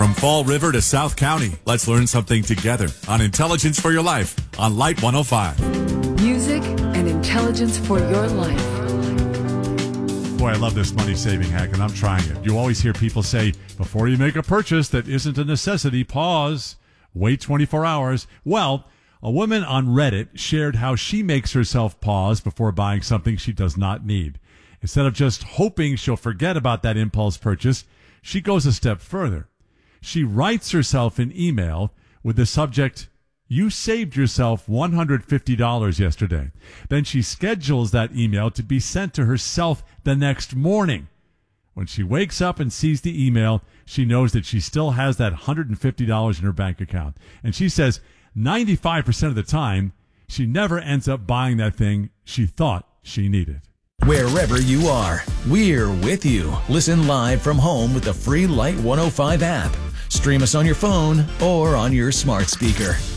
From Fall River to South County, let's learn something together on Intelligence for Your Life on Light 105. Music and intelligence for your life. Boy, I love this money-saving hack, and I'm trying it. You always hear people say, before you make a purchase that isn't a necessity, pause, wait 24 hours. Well, a woman on Reddit shared how she makes herself pause before buying something she does not need. Instead of just hoping she'll forget about that impulse purchase, she goes a step further. She writes herself an email with the subject, "You saved yourself $150 yesterday." Then she schedules that email to be sent to herself the next morning. When she wakes up and sees the email, she knows that she still has that $150 in her bank account. And she says 95% of the time, she never ends up buying that thing she thought she needed. Wherever you are, we're with you. Listen live from home with the free Light 105 app. Stream us on your phone or on your smart speaker.